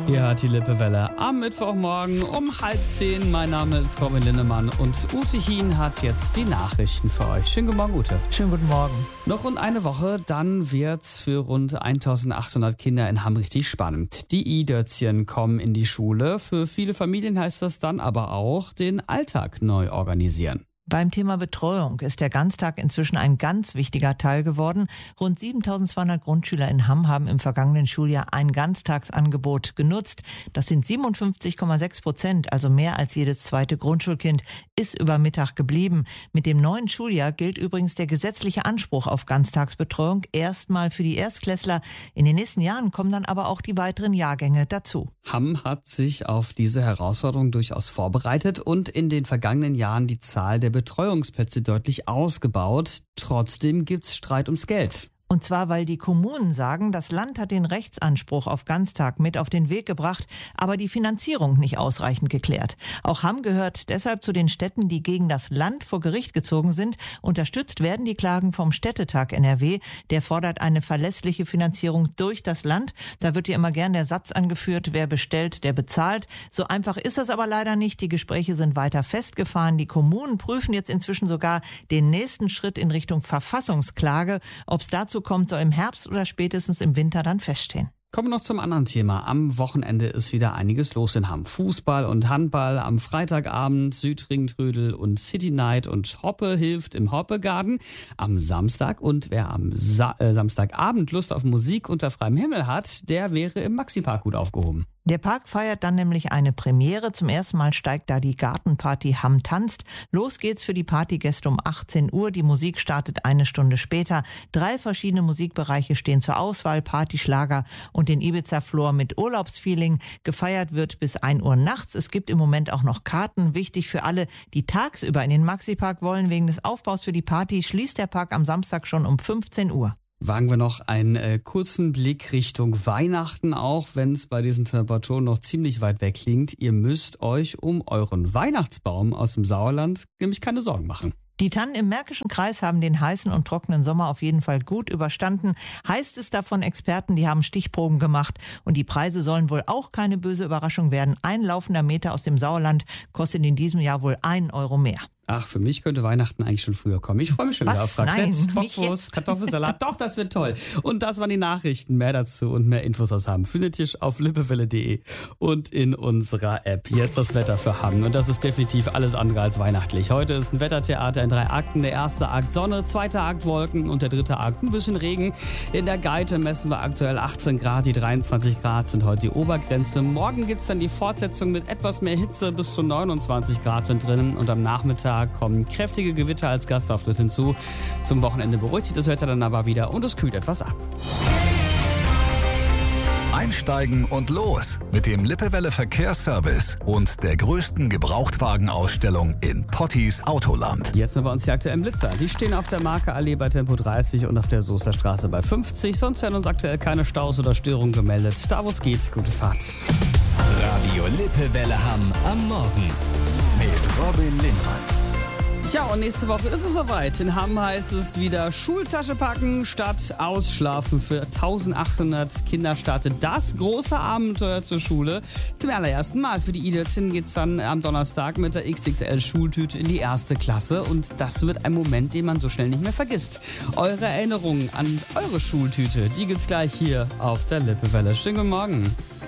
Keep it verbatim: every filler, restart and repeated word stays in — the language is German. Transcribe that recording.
Hier hat die Lippewelle am Mittwochmorgen um halb zehn. Mein Name ist Robin Linnemann und Ute Hien hat jetzt die Nachrichten für euch. Schönen guten Morgen, Ute. Schönen guten Morgen. Noch rund eine Woche, dann wird's für rund eintausendachthundert Kinder in Hamm richtig spannend. Die I-Dötzchen kommen in die Schule. Für viele Familien heißt das dann aber auch, den Alltag neu organisieren. Beim Thema Betreuung ist der Ganztag inzwischen ein ganz wichtiger Teil geworden. Rund siebentausendzweihundert Grundschüler in Hamm haben im vergangenen Schuljahr ein Ganztagsangebot genutzt. Das sind siebenundfünfzig Komma sechs Prozent, also mehr als jedes zweite Grundschulkind, ist über Mittag geblieben. Mit dem neuen Schuljahr gilt übrigens der gesetzliche Anspruch auf Ganztagsbetreuung erstmal für die Erstklässler. In den nächsten Jahren kommen dann aber auch die weiteren Jahrgänge dazu. Hamm hat sich auf diese Herausforderung durchaus vorbereitet und in den vergangenen Jahren die Zahl der Betreuungsplätze deutlich ausgebaut. Trotzdem gibt's Streit ums Geld. Und zwar, weil die Kommunen sagen, das Land hat den Rechtsanspruch auf Ganztag mit auf den Weg gebracht, aber die Finanzierung nicht ausreichend geklärt. Auch Hamm gehört deshalb zu den Städten, die gegen das Land vor Gericht gezogen sind. Unterstützt werden die Klagen vom Städtetag N R W. Der fordert eine verlässliche Finanzierung durch das Land. Da wird ja immer gern der Satz angeführt, wer bestellt, der bezahlt. So einfach ist das aber leider nicht. Die Gespräche sind weiter festgefahren. Die Kommunen prüfen jetzt inzwischen sogar den nächsten Schritt in Richtung Verfassungsklage. Ob es dazu kommt, soll im Herbst oder spätestens im Winter dann feststehen. Kommen wir noch zum anderen Thema. Am Wochenende ist wieder einiges los in Hamm. Fußball und Handball am Freitagabend, Südringtrödel und City Night und Hoppe hilft im Hoppegarten am Samstag. Und wer am Sa- äh, Samstagabend Lust auf Musik unter freiem Himmel hat, der wäre im Maxi-Park gut aufgehoben. Der Park feiert dann nämlich eine Premiere. Zum ersten Mal steigt da die Gartenparty Hamm tanzt. Los geht's für die Partygäste um achtzehn Uhr. Die Musik startet eine Stunde später. Drei verschiedene Musikbereiche stehen zur Auswahl. Partyschlager und den Ibiza-Floor mit Urlaubsfeeling. Gefeiert wird bis ein Uhr nachts. Es gibt im Moment auch noch Karten. Wichtig für alle, die tagsüber in den Maxi-Park wollen. Wegen des Aufbaus für die Party schließt der Park am Samstag schon um fünfzehn Uhr. Wagen wir noch einen äh, kurzen Blick Richtung Weihnachten, auch wenn es bei diesen Temperaturen noch ziemlich weit weg klingt. Ihr müsst euch um euren Weihnachtsbaum aus dem Sauerland nämlich keine Sorgen machen. Die Tannen im Märkischen Kreis haben den heißen und trockenen Sommer auf jeden Fall gut überstanden. Heißt es davon Experten, die haben Stichproben gemacht. Und die Preise sollen wohl auch keine böse Überraschung werden. Ein laufender Meter aus dem Sauerland kostet in diesem Jahr wohl ein Euro mehr. Ach, für mich könnte Weihnachten eigentlich schon früher kommen. Ich freue mich schon Was? wieder auf Raclette, Nein, Bockwurst, Kartoffelsalat. Doch, das wird toll. Und das waren die Nachrichten. Mehr dazu und mehr Infos aus Hamm findet ihr auf lippewelle punkt de und in unserer App. Jetzt das Wetter für Hamm. Und das ist definitiv alles andere als weihnachtlich. Heute ist ein Wettertheater in drei Akten. Der erste Akt Sonne, zweiter Akt Wolken und der dritte Akt ein bisschen Regen. In der Geite messen wir aktuell achtzehn Grad. Die dreiundzwanzig Grad sind heute die Obergrenze. Morgen gibt's dann die Fortsetzung mit etwas mehr Hitze. Bis zu neunundzwanzig Grad sind drin. Und am Nachmittag kommen kräftige Gewitter als Gastauftritt hinzu. Zum Wochenende beruhigt sich das Wetter dann aber wieder und es kühlt etwas ab. Einsteigen und los mit dem Lippewelle Verkehrsservice und der größten Gebrauchtwagenausstellung in Potties Autoland. Jetzt noch bei uns die aktuellen Blitzer. Die stehen auf der Marke-Allee bei Tempo dreißig und auf der Soester Straße bei fünfzig. Sonst werden uns aktuell keine Staus oder Störungen gemeldet. Da wo es geht, gute Fahrt. Radio Lippewelle Hamm am Morgen mit Robin Linnemann. Ja, und nächste Woche ist es soweit. In Hamm heißt es wieder Schultasche packen statt ausschlafen. Für eintausendachthundert Kinder startet das große Abenteuer zur Schule. Zum allerersten Mal für die I-Dötzchen geht's dann am Donnerstag mit der X X L-Schultüte in die erste Klasse. Und das wird ein Moment, den man so schnell nicht mehr vergisst. Eure Erinnerungen an eure Schultüte, die gibt's gleich hier auf der Lippewelle. Schönen guten Morgen.